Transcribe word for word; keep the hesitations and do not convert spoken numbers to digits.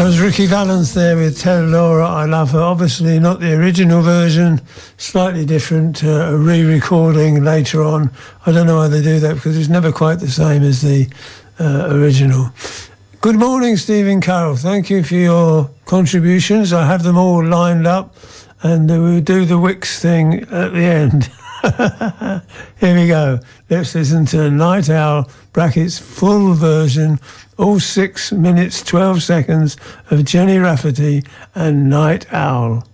That was Ricky Valens there with Tell Laura I Love Her. Obviously not the original version, slightly different, uh, a re-recording later on. I don't know why they do that because it's never quite the same as the uh, original. Good morning, Stephen Carroll. Thank you for your contributions. I have them all lined up and uh, we'll do the Wicks thing at the end. Here we go. Let's listen to Night Owl, brackets, full version, all six minutes, twelve seconds of Jenny Rafferty and Night Owl.